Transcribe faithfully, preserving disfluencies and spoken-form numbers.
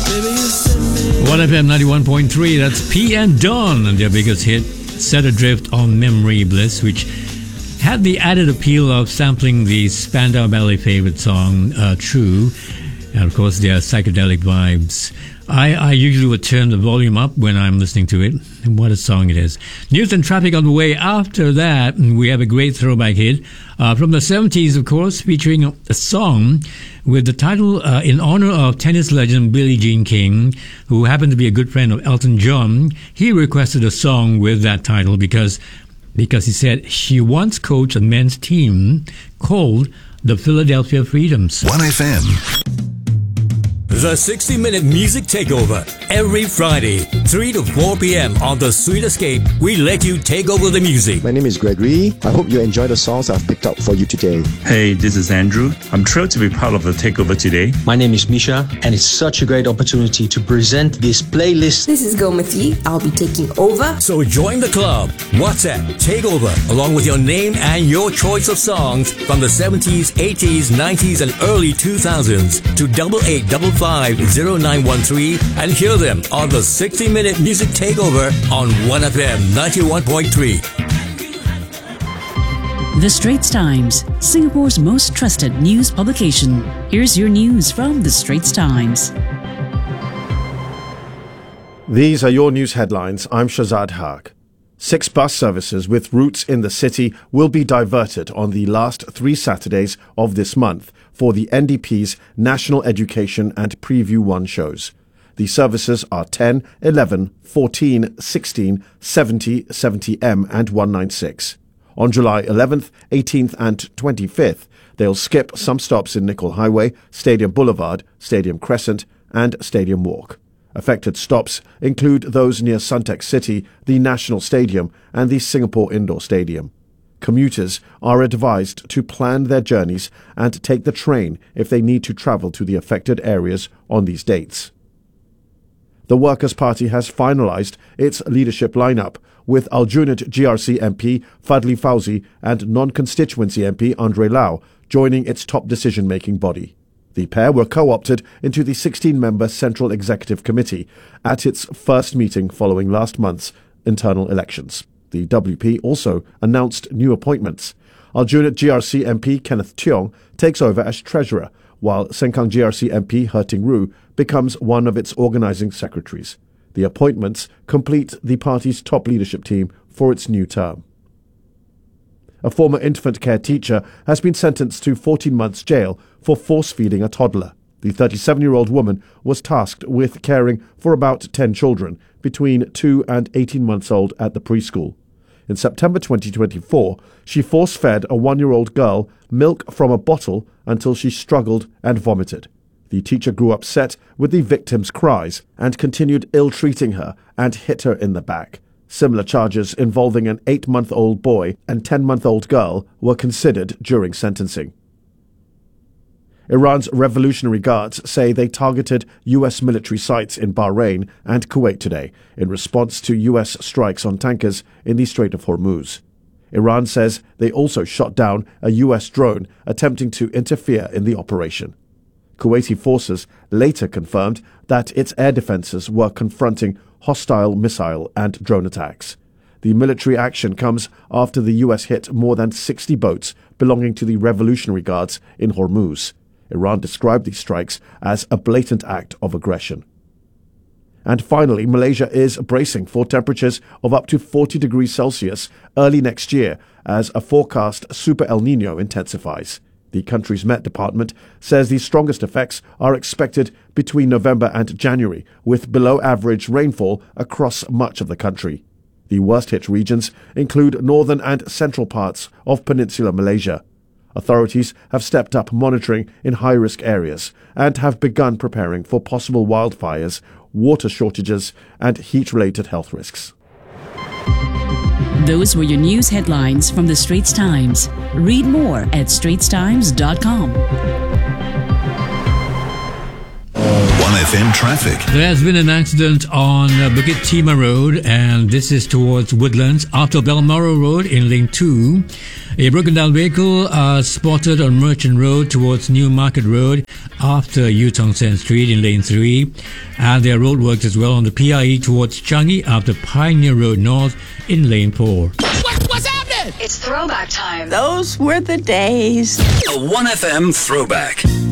one F M ninety-one point three, that's P and Dawn and their biggest hit, Set Adrift on Memory Bliss, which had the added appeal of sampling the Spandau Ballet favorite song, uh, True, and of course their psychedelic vibes. I, I usually would turn the volume up when I'm listening to it. And what a song it is. News and traffic on the way. After that, we have a great throwback hit uh, from the seventies, of course, featuring a song with the title uh, in honor of tennis legend Billie Jean King, who happened to be a good friend of Elton John. He requested a song with that title because, because he said she once coached a men's team called the Philadelphia Freedoms. one F M. The sixty minute Music Takeover. Every Friday, three to four p.m. on The Sweet Escape, we let you take over the music. My name is Gregory. I hope you enjoy the songs I've picked up for you today. Hey, this is Andrew. I'm thrilled to be part of the Takeover today. My name is Misha, and it's such a great opportunity to present this playlist. This is Gomati. I'll be taking over. So join the club. WhatsApp Takeover, along with your name and your choice of songs from the seventies, eighties, nineties, and early two thousands to double eight double five zero nine one three and hear them on the sixty minute Music Takeover on one F M ninety-one point three. The Straits Times, Singapore's most trusted news publication. Here's your news from The Straits Times. These are your news headlines. I'm Shazad Haq. Six bus services with routes in the city will be diverted on the last three Saturdays of this month for the N D P's National Education and Preview one shows. The services are ten, eleven, fourteen, sixteen, seventy, seventy M and one ninety-six. On July eleventh, eighteenth and twenty-fifth, they'll skip some stops in Nicol Highway, Stadium Boulevard, Stadium Crescent and Stadium Walk. Affected stops include those near Suntec City, the National Stadium and the Singapore Indoor Stadium. Commuters are advised to plan their journeys and take the train if they need to travel to the affected areas on these dates. The Workers' Party has finalised its leadership lineup, with Aljunied G R C M P Fadli Fauzi and non-constituency M P Andre Lau joining its top decision-making body. The pair were co-opted into the sixteen-member Central Executive Committee at its first meeting following last month's internal elections. The W P also announced new appointments. Aljunied G R C M P Kenneth Tiong takes over as Treasurer, while Sengkang G R C M P He Ting Ru becomes one of its organising secretaries. The appointments complete the party's top leadership team for its new term. A former infant care teacher has been sentenced to fourteen months jail for force-feeding a toddler. The thirty-seven-year-old woman was tasked with caring for about ten children between two and eighteen months old at the preschool. In September twenty twenty-four, she force-fed a one-year-old girl milk from a bottle until she struggled and vomited. The teacher grew upset with the victim's cries and continued ill-treating her and hit her in the back. Similar charges involving an eight-month-old boy and ten-month-old girl were considered during sentencing. Iran's Revolutionary Guards say they targeted U S military sites in Bahrain and Kuwait today in response to U S strikes on tankers in the Strait of Hormuz. Iran says they also shot down a U S drone attempting to interfere in the operation. Kuwaiti forces later confirmed that its air defenses were confronting hostile missile and drone attacks. The military action comes after the U S hit more than sixty boats belonging to the Revolutionary Guards in Hormuz. Iran described these strikes as a blatant act of aggression. And finally, Malaysia is bracing for temperatures of up to forty degrees Celsius early next year as a forecast Super El Niño intensifies. The country's Met Department says the strongest effects are expected between November and January, with below-average rainfall across much of the country. The worst-hit regions include northern and central parts of peninsular Malaysia. Authorities have stepped up monitoring in high-risk areas and have begun preparing for possible wildfires, water shortages, and heat-related health risks. Those were your news headlines from The Straits Times. Read more at straits times dot com. one F M traffic. There has been an accident on uh, Bukit Timah Road, and this is towards Woodlands after Balmoral Road in lane two. A broken down vehicle uh, spotted on Merchant Road towards New Market Road after Yu Tong Sen Street in lane three. And there are roadworks as well on the P I E towards Changi after Pioneer Road North in lane four. What, what's happening? It's throwback time. Those were the days. A one F M throwback.